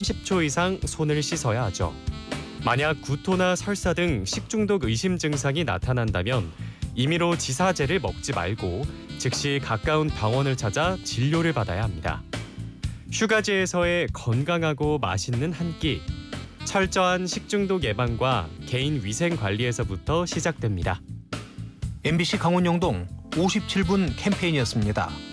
30초 이상 손을 씻어야 하죠. 만약 구토나 설사 등 식중독 의심 증상이 나타난다면 임의로 지사제를 먹지 말고 즉시 가까운 병원을 찾아 진료를 받아야 합니다. 휴가지에서의 건강하고 맛있는 한 끼. 철저한 식중독 예방과 개인 위생 관리에서부터 시작됩니다. MBC 강원 영동 57분 캠페인이었습니다.